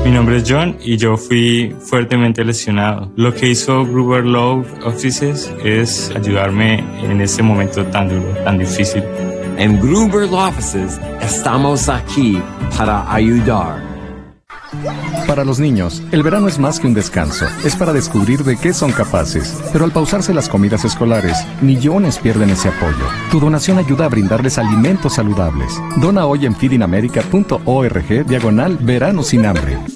Mi nombre es John y yo fui fuertemente lesionado. Lo que hizo Gruber Law Offices es ayudarme en este momento tan duro, tan difícil. En Gruber Law Offices estamos aquí para ayudar. Para los niños, el verano es más que un descanso, es para descubrir de qué son capaces. Pero al pausarse las comidas escolares, millones pierden ese apoyo. Tu donación ayuda a brindarles alimentos saludables. Dona hoy en feedingamerica.org/verano sin hambre.